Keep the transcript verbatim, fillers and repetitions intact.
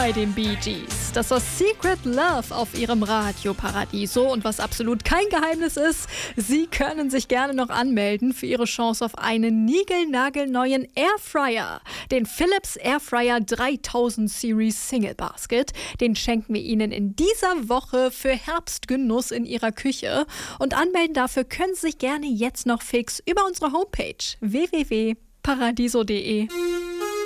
Bei den Bee Gees. Das war Secret Love auf ihrem Radio Paradiso. Und was absolut kein Geheimnis ist, Sie können sich gerne noch anmelden für Ihre Chance auf einen niegelnagelneuen Airfryer. Den Philips Airfryer dreitausend Series Single Basket. Den schenken wir Ihnen in dieser Woche für Herbstgenuss in Ihrer Küche. Und anmelden dafür können Sie sich gerne jetzt noch fix über unsere Homepage w w w punkt paradiso punkt de.